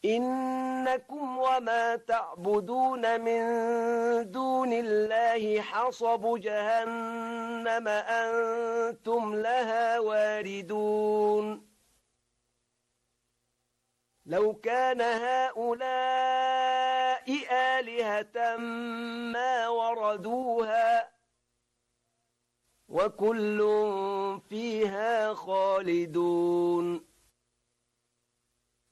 إنكم وما تعبدون من دون الله حصب جهنم أنتم لها واردون لو كان هؤلاء آلهة ما وردوها وكل فيها خالدون